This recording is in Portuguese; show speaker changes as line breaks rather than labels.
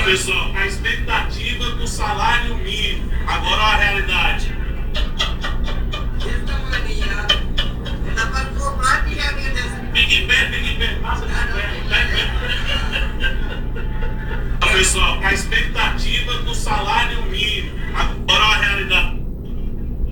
Pessoal, a expectativa do salário mínimo. Agora a realidade. Fique em pé. Passa de pé. Pessoal, a expectativa do salário mínimo. Agora